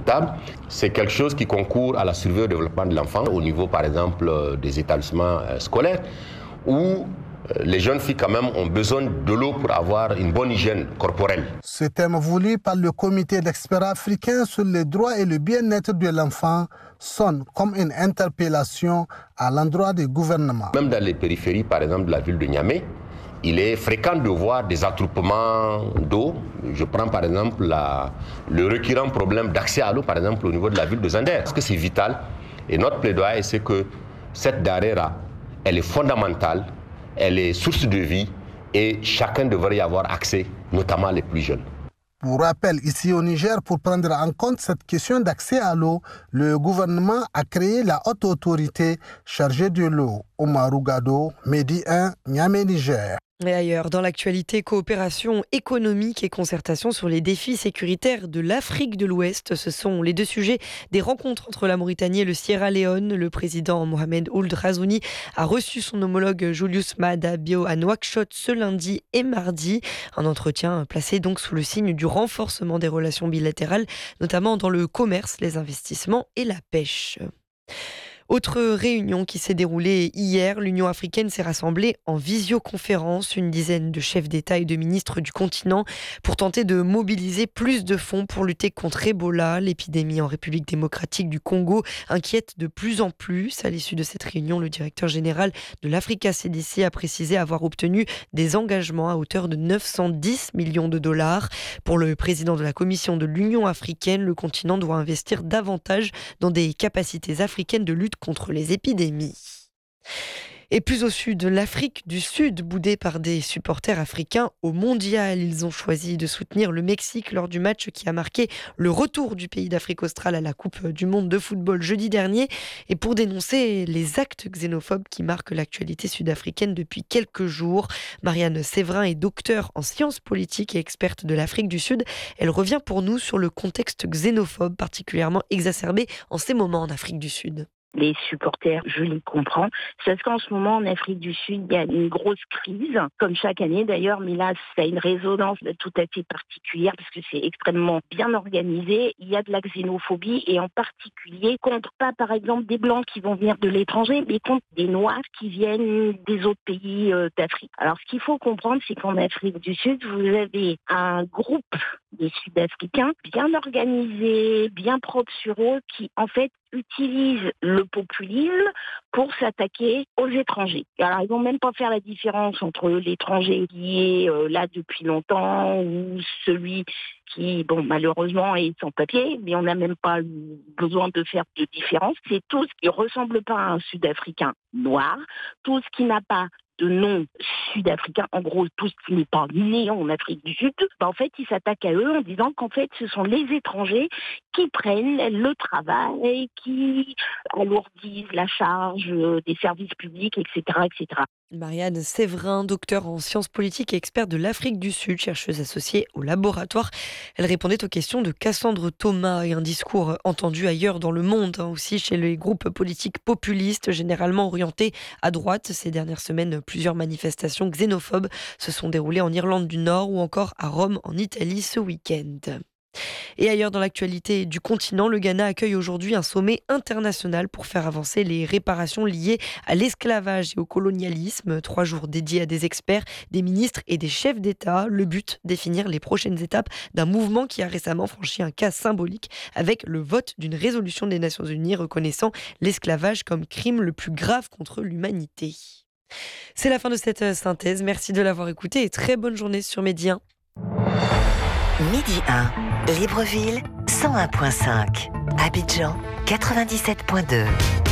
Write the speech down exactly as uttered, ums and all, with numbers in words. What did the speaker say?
potable. C'est quelque chose qui concourt à la survie et au développement de l'enfant au niveau, par exemple, des établissements scolaires, où les jeunes filles, quand même, ont besoin de l'eau pour avoir une bonne hygiène corporelle. Ce thème voulu par le comité d'experts africains sur les droits et le bien-être de l'enfant sonne comme une interpellation à l'endroit des gouvernements. Même dans les périphéries, par exemple, de la ville de Niamey, il est fréquent de voir des attroupements d'eau. Je prends par exemple la, le récurrent problème d'accès à l'eau, par exemple, au niveau de la ville de Zander. Parce que c'est vital. Et notre plaidoyer, c'est que cette denrée-là, elle est fondamentale. Elle est source de vie et chacun devrait y avoir accès, notamment les plus jeunes. Pour rappel, ici au Niger, pour prendre en compte cette question d'accès à l'eau, le gouvernement a créé la haute autorité chargée de l'eau. Omarou Gado, Medi un, Niamey, Niger. Et ailleurs, dans l'actualité, coopération économique et concertation sur les défis sécuritaires de l'Afrique de l'Ouest. Ce sont les deux sujets des rencontres entre la Mauritanie et le Sierra Leone. Le président Mohamed Ould Razzouni a reçu son homologue Julius Maada Bio à Nouakchott ce lundi et mardi. Un entretien placé donc sous le signe du renforcement des relations bilatérales, notamment dans le commerce, les investissements et la pêche. Autre réunion qui s'est déroulée hier, l'Union africaine s'est rassemblée en visioconférence, une dizaine de chefs d'État et de ministres du continent pour tenter de mobiliser plus de fonds pour lutter contre Ebola. L'épidémie en République démocratique du Congo inquiète de plus en plus. À l'issue de cette réunion, le directeur général de l'Africa C D C a précisé avoir obtenu des engagements à hauteur de neuf cent dix millions de dollars. Pour le président de la Commission de l'Union africaine, le continent doit investir davantage dans des capacités africaines de lutte contre les épidémies. Et plus au sud, l'Afrique du Sud, boudée par des supporters africains au mondial. Ils ont choisi de soutenir le Mexique lors du match qui a marqué le retour du pays d'Afrique australe à la Coupe du monde de football jeudi dernier. Et pour dénoncer les actes xénophobes qui marquent l'actualité sud-africaine depuis quelques jours, Marianne Séverin est docteure en sciences politiques et experte de l'Afrique du Sud. Elle revient pour nous sur le contexte xénophobe particulièrement exacerbé en ces moments en Afrique du Sud. Les supporters, je les comprends. C'est parce qu'en ce moment, en Afrique du Sud, il y a une grosse crise, comme chaque année d'ailleurs, mais là, ça a une résonance tout à fait particulière parce que c'est extrêmement bien organisé. Il y a de la xénophobie et en particulier contre, pas par exemple des Blancs qui vont venir de l'étranger, mais contre des Noirs qui viennent des autres pays euh, d'Afrique. Alors, ce qu'il faut comprendre, c'est qu'en Afrique du Sud, vous avez un groupe de Sud-Africains bien organisés, bien propres sur eux, qui en fait utilisent le populisme pour s'attaquer aux étrangers. Alors, ils vont même pas faire la différence entre l'étranger qui est euh, là depuis longtemps ou celui qui, bon, malheureusement, est sans papier, mais on n'a même pas besoin de faire de différence. C'est tout ce qui ne ressemble pas à un Sud-Africain noir, tout ce qui n'a pas de nom sud-africain, en gros tout ce qui n'est pas né en Afrique du Sud, ben en fait ils s'attaquent à eux en disant qu'en fait ce sont les étrangers qui prennent le travail, qui alourdissent la charge des services publics, et cetera, et cetera. Marianne Séverin, docteure en sciences politiques et experte de l'Afrique du Sud, chercheuse associée au laboratoire. Elle répondait aux questions de Cassandre Thomas et un discours entendu ailleurs dans le monde, hein, aussi chez les groupes politiques populistes, généralement orientés à droite. Ces dernières semaines, plusieurs manifestations xénophobes se sont déroulées en Irlande du Nord ou encore à Rome en Italie ce week-end. Et ailleurs dans l'actualité du continent, le Ghana accueille aujourd'hui un sommet international pour faire avancer les réparations liées à l'esclavage et au colonialisme. Trois jours dédiés à des experts, des ministres et des chefs d'État. Le but, définir les prochaines étapes d'un mouvement qui a récemment franchi un cas symbolique avec le vote d'une résolution des Nations Unies reconnaissant l'esclavage comme crime le plus grave contre l'humanité. C'est la fin de cette synthèse. Merci de l'avoir écouté et très bonne journée sur Medi un. Midi un, Libreville, cent un virgule cinq. Abidjan, quatre-vingt-dix-sept virgule deux.